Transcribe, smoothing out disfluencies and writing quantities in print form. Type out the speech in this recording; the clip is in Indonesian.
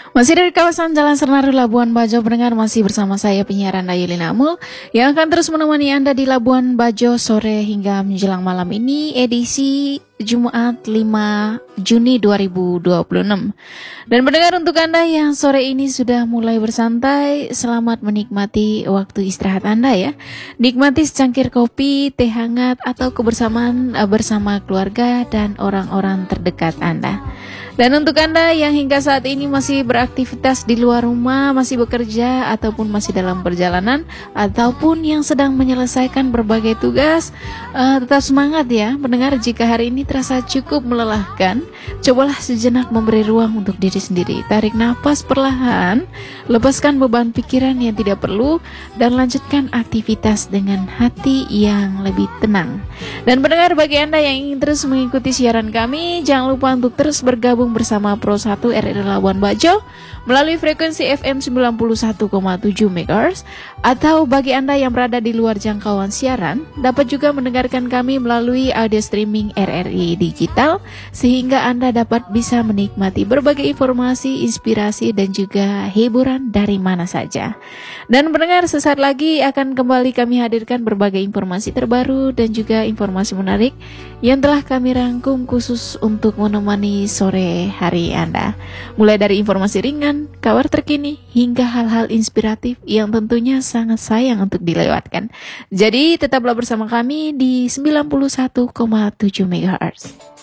Masih dari kawasan Jalan Senaru Labuan Bajo, pendengar, masih bersama saya penyiar Anda Yulina Amul yang akan terus menemani Anda di Labuan Bajo sore hingga menjelang malam ini, edisi Jumat 5 Juni 2026. Dan pendengar, untuk Anda yang sore ini sudah mulai bersantai, selamat menikmati waktu istirahat Anda ya. Nikmati secangkir kopi, teh hangat, atau kebersamaan bersama keluarga dan orang-orang terdekat Anda. Dan untuk Anda yang hingga saat ini masih beraktivitas di luar rumah, masih bekerja, ataupun masih dalam perjalanan, ataupun yang sedang menyelesaikan berbagai tugas, tetap semangat ya pendengar. Jika hari ini terasa cukup melelahkan, cobalah sejenak memberi ruang untuk diri sendiri. Tarik nafas perlahan, lepaskan beban pikiran yang tidak perlu, dan lanjutkan aktivitas dengan hati yang lebih tenang. Dan pendengar, bagi Anda yang ingin terus mengikuti siaran kami, jangan lupa untuk terus bergabung bersama Pro 1 RRI Labuan Bajo melalui frekuensi FM 91,7 MHz, atau bagi Anda yang berada di luar jangkauan siaran, dapat juga mendengarkan kami melalui audio streaming RRI Digital, sehingga Anda dapat bisa menikmati berbagai informasi, inspirasi, dan juga hiburan dari mana saja. Dan pendengar, sesaat lagi akan kembali kami hadirkan berbagai informasi terbaru dan juga informasi menarik yang telah kami rangkum khusus untuk menemani sore hari Anda. Mulai dari informasi ringan, kabar terkini, hingga hal-hal inspiratif yang tentunya sangat sayang untuk dilewatkan. Jadi tetaplah bersama kami di 91,7 MHz.